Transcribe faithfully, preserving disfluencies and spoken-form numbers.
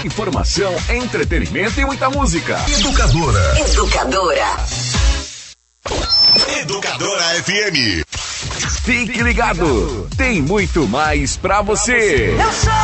Informação, entretenimento e muita música. Educadora. Educadora. Educadora F M. Fique ligado, tem muito mais pra você. Eu sou